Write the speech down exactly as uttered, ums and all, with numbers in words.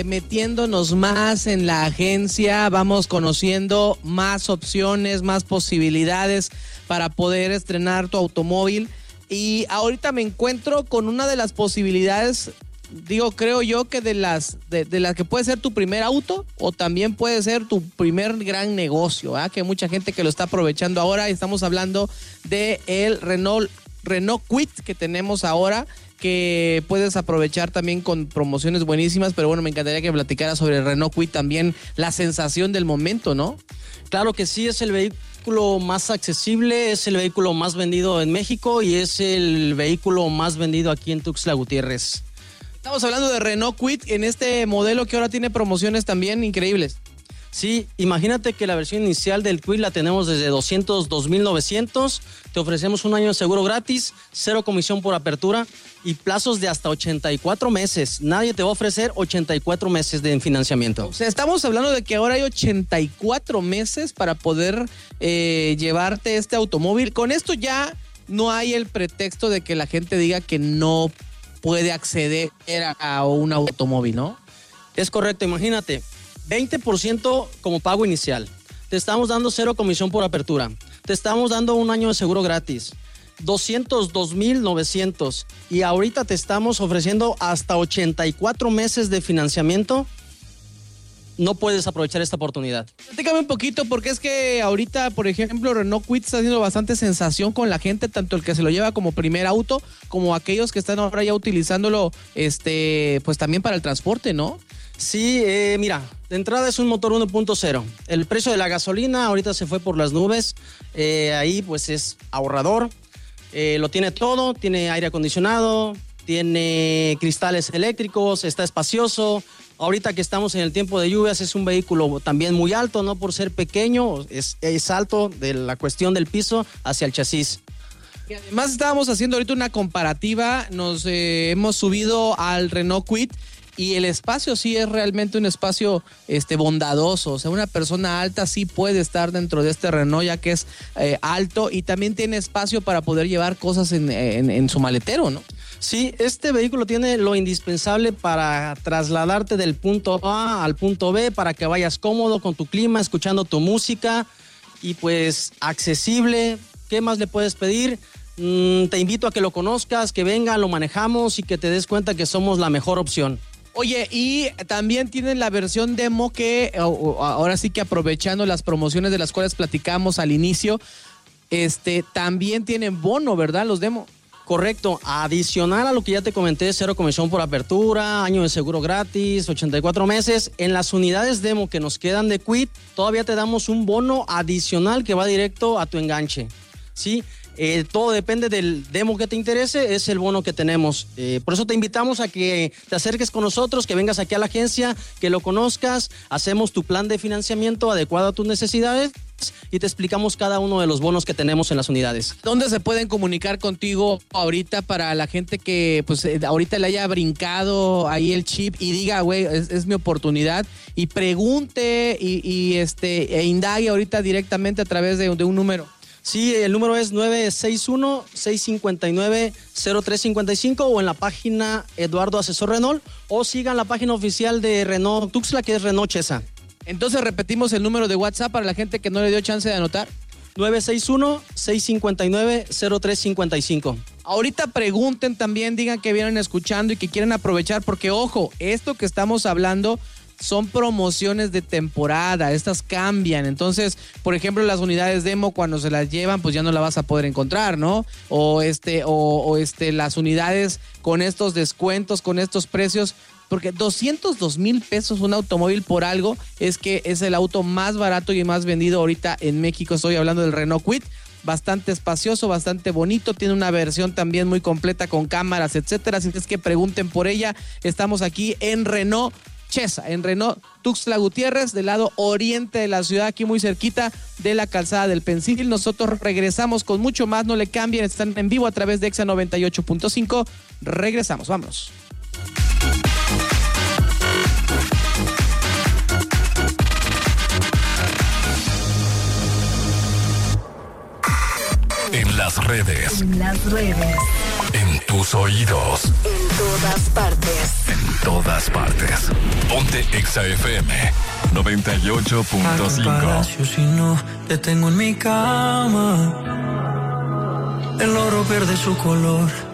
metiéndonos más en la agencia, vamos conociendo más opciones, más posibilidades para poder estrenar tu automóvil. Y ahorita me encuentro con una de las posibilidades, digo, creo yo que de las de, de las que puede ser tu primer auto o también puede ser tu primer gran negocio, ¿eh? Que hay mucha gente que lo está aprovechando ahora. Estamos hablando de el Renault Renault Kwid que tenemos ahora, que puedes aprovechar también con promociones buenísimas, pero bueno, me encantaría que platicara sobre el Renault Kwid también, la sensación del momento, ¿no? Claro que sí, es el vehículo más accesible, es el vehículo más vendido en México y es el vehículo más vendido aquí en Tuxtla Gutiérrez. Estamos hablando de Renault Kwid en este modelo que ahora tiene promociones también increíbles. Sí, imagínate que la versión inicial del Kwid la tenemos desde doscientos dos mil novecientos, te ofrecemos un año de seguro gratis, cero comisión por apertura y plazos de hasta ochenta y cuatro meses. Nadie te va a ofrecer ochenta y cuatro meses de financiamiento. O sea, estamos hablando de que ahora hay ochenta y cuatro meses para poder eh, llevarte este automóvil. Con esto ya no hay el pretexto de que la gente diga que no puede acceder a, a un automóvil, ¿no? Es correcto, imagínate. veinte por ciento como pago inicial. Te estamos dando cero comisión por apertura. Te estamos dando un año de seguro gratis. doscientos dos mil novecientos. Y ahorita te estamos ofreciendo hasta ochenta y cuatro meses de financiamiento. No puedes aprovechar esta oportunidad. Platícame un poquito, porque es que ahorita, por ejemplo, Renault Kwid está haciendo bastante sensación con la gente, tanto el que se lo lleva como primer auto, como aquellos que están ahora ya utilizándolo, este, pues también para el transporte, ¿no? Sí, eh, mira, de entrada es un motor uno punto cero. El precio de la gasolina ahorita se fue por las nubes. Eh, ahí pues es ahorrador. Eh, lo tiene todo, tiene aire acondicionado, tiene cristales eléctricos, está espacioso. Ahorita que estamos en el tiempo de lluvias es un vehículo también muy alto, no por ser pequeño, es, es alto de la cuestión del piso hacia el chasis. Y además estábamos haciendo ahorita una comparativa, nos eh, hemos subido al Renault Kwid y el espacio sí es realmente un espacio este, bondadoso, o sea, una persona alta sí puede estar dentro de este Renault ya que es eh, alto y también tiene espacio para poder llevar cosas en, en, en su maletero, ¿no? Sí, este vehículo tiene lo indispensable para trasladarte del punto A al punto B, para que vayas cómodo con tu clima, escuchando tu música y pues accesible. ¿Qué más le puedes pedir? Mm, te invito a que lo conozcas, que venga, lo manejamos y que te des cuenta que somos la mejor opción. Oye, y también tienen la versión demo que, ahora sí que aprovechando las promociones de las cuales platicamos al inicio, este, también tienen bono, ¿verdad? Los demo. Correcto, adicional a lo que ya te comenté, cero comisión por apertura, año de seguro gratis, ochenta y cuatro meses. En las unidades demo que nos quedan de Kwid, todavía te damos un bono adicional que va directo a tu enganche, ¿sí? Eh, todo depende del demo que te interese, es el bono que tenemos. Eh, por eso te invitamos a que te acerques con nosotros, que vengas aquí a la agencia, que lo conozcas, hacemos tu plan de financiamiento adecuado a tus necesidades y te explicamos cada uno de los bonos que tenemos en las unidades. ¿Dónde se pueden comunicar contigo ahorita para la gente que pues ahorita le haya brincado ahí el chip y diga, güey, es, es mi oportunidad, y pregunte y, y este e indague ahorita directamente a través de, de un número? Sí, el número es nueve seis uno, seis cinco nueve, cero tres cinco cinco o en la página Eduardo Asesor Renault, o sigan la página oficial de Renault Tuxtla, que es Renault Chesa. Entonces repetimos el número de WhatsApp para la gente que no le dio chance de anotar. nueve seis uno, seis cinco nueve, cero tres cinco cinco. Ahorita pregunten también, digan que vienen escuchando y que quieren aprovechar, porque ojo, esto que estamos hablando son promociones de temporada, estas cambian. Entonces, por ejemplo, las unidades demo cuando se las llevan, pues ya no la vas a poder encontrar, ¿no? O este, o, o este, las unidades con estos descuentos, con estos precios, porque doscientos dos mil pesos un automóvil por algo es que es el auto más barato y más vendido ahorita en México. Estoy hablando del Renault Kwid, bastante espacioso, bastante bonito, tiene una versión también muy completa con cámaras, etcétera. Así es que pregunten por ella. Estamos aquí en Renault Chesa, en Renault Tuxtla Gutiérrez, del lado oriente de la ciudad, aquí muy cerquita de la calzada del Pensil. Nosotros regresamos con mucho más, no le cambien, están en vivo a través de Exa noventa y ocho punto cinco. Regresamos, vámonos. En las redes. En las redes. En tus oídos. En todas partes. En todas partes. Ponte Exa F M noventa y ocho punto cinco. Si no te tengo en mi cama, el oro pierde su color.